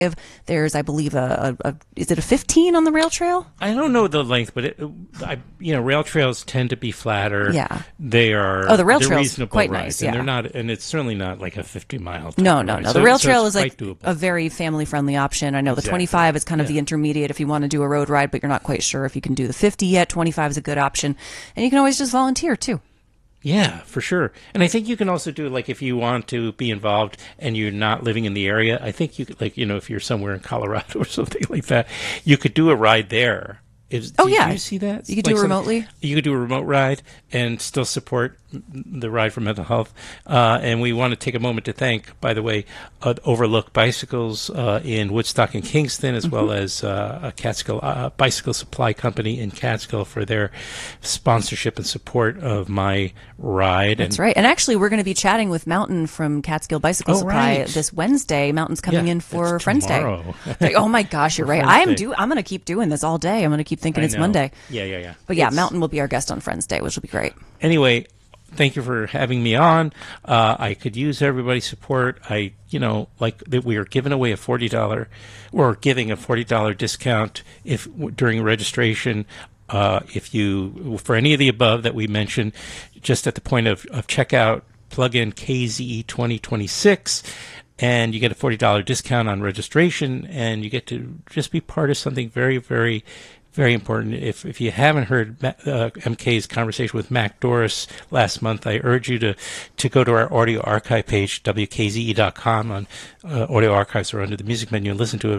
There's, I believe, is it a 15 on the rail trail? I don't know the length, but rail trails tend to be flatter. Yeah, they are. Oh, the rail trail is quite rides, nice. And Yeah, they're not, and it's certainly not like a 50-mile. No. The rail trail is like doable. A very family-friendly option. I know the 25 is kind of the intermediate if you want to do a road ride, but you're not quite sure if you can do the 50 yet. 25 is a good option, and you can always just volunteer too. Yeah, for sure. And I think you can also do, like, if you want to be involved and you're not living in the area, I think you could, like, if you're somewhere in Colorado or something like that, you could do a ride there. Did you see that? You could do it remotely. You could do a remote ride and still support the Ride for Mental Health. And we want to take a moment to thank, by the way, Overlook Bicycles in Woodstock and Kingston, as well as a Catskill Bicycle Supply Company in Catskill for their sponsorship and support of my ride. That's right. And actually, we're going to be chatting with Mountain from Catskill Bicycle Supply this Wednesday. Mountain's coming in for Friends Day. Oh my gosh, you're right. I'm going to keep doing this all day. I'm going to keep thinking it's Monday. Yeah. But Mountain will be our guest on Friends Day, which will be great. Anyway, thank you for having me on. I could use everybody's support. Like that we are giving away we're giving a $40 discount during registration. If you, for any of the above that we mentioned, just at the point of checkout, plug in KZE 2026. And you get a $40 discount on registration, and you get to just be part of something very, very, very important. If you haven't heard MK's conversation with Mac Doris last month, I urge you to go to our audio archive page, wkze.com, on audio archives or under the music menu, and listen to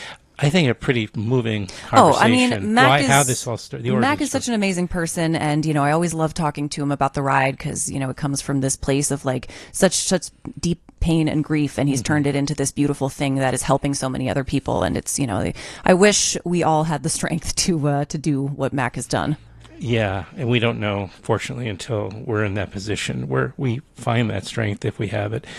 a pretty moving conversation. Oh, I mean, how this all started. Mac is such an amazing person, and I always love talking to him about the ride because it comes from this place of like such deep pain and grief, and he's turned it into this beautiful thing that is helping so many other people. And it's I wish we all had the strength to do what Mac has done. Yeah, and we don't know, fortunately, until we're in that position where we find that strength if we have it.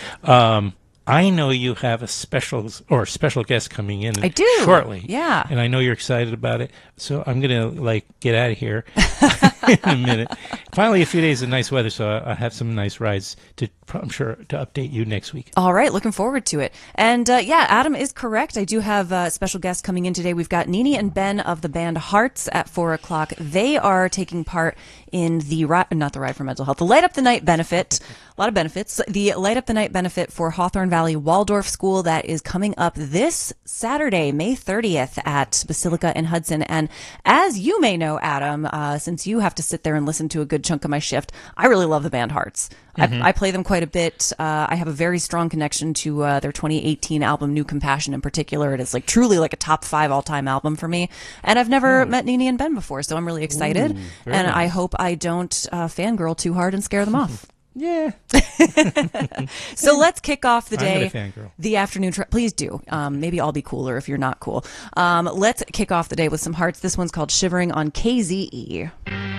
I know you have a special guest coming in. I do. Shortly. Yeah. And I know you're excited about it. So I'm going to get out of here in a minute. Finally, a few days of nice weather, so I have some nice rides I'm sure to update you next week. All right. Looking forward to it. And Adam is correct. I do have a special guest coming in today. We've got Nini and Ben of the band Hearts at 4:00. They are taking part in the not the Ride for Mental Health, the Light Up the Night benefit. A lot of benefits. The Light Up the Night benefit for Hawthorne Valley Waldorf School that is coming up this Saturday, May 30th at Basilica in Hudson. And as you may know, Adam, since you have to sit there and listen to a good chunk of my shift, I really love the band Hearts. I play them quite a bit. I have a very strong connection to their 2018 album, New Compassion, in particular. It is truly a top 5 all-time album for me. And I've never met Nini and Ben before, so I'm really excited. And nice. I hope I don't fangirl too hard and scare them off. Yeah. So let's kick off the day. I'm gonna fangirl. The afternoon. Please do. Maybe I'll be cooler if you're not cool. Let's kick off the day with some Hearts. This one's called Shivering on KZE.